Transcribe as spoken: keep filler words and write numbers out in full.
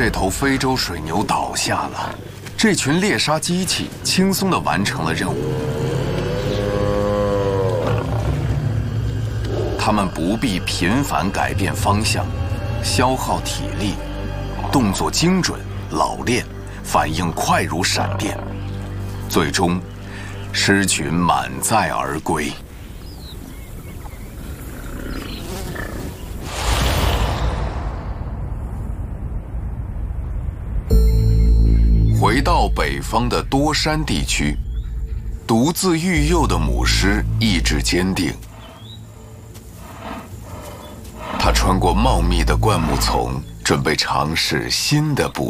这头非洲水牛倒下了，这群猎杀机器轻松地完成了任务。他们不必频繁改变方向，消耗体力，动作精准、老练，反应快如闪电，最终狮群满载而归。回到北方的多山地区，独自育幼的母狮意志坚定。它穿过茂密的灌木丛，准备尝试新的捕